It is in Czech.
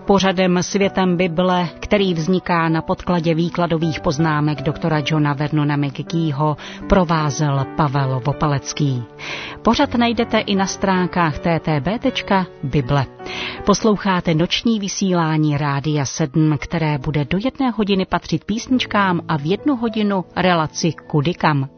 Pořadem Světem Bible, který vzniká na podkladě výkladových poznámek doktora Johna Vernona McGeeho, provázel Pavel Vopalecký. Pořad najdete i na stránkách ttb.bible. Posloucháte noční vysílání Rádia 7, které bude do 1 hodiny patřit písničkám a v 1 hodinu relaci Kudy kam.